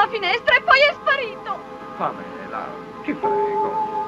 finestra e poi è sparito. Pamela, ti prego.